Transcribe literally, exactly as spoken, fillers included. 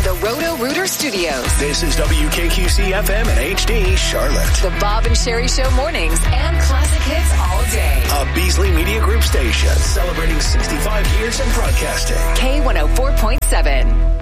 the Roto-Rooter Studios. This is W K Q C F M and H D Charlotte. The Bob and Sherry Show mornings and classic hits all day. A Beasley Media Group station celebrating sixty-five years in broadcasting. K one oh four point seven.